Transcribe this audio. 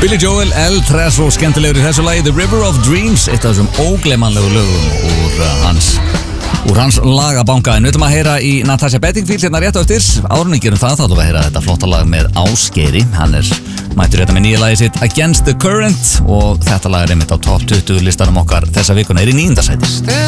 Billy Joel, El Tres og skemmtilegur í þessu lagi The River of Dreams, eitt af þessum ógleymanlegu lögum úr hans lagabanka. En við ætlum að heyra í Natasha Bedingfield hérna rétt á eftir. Áður en við gerum það, þá ætlum við að heyra þetta flotta lag með Ásgeiri. Hann mættur hérna með nýja lagið sitt Against the Current og þetta lag einmitt á top 20 listanum okkar þessa vikuna, í 9. sæti.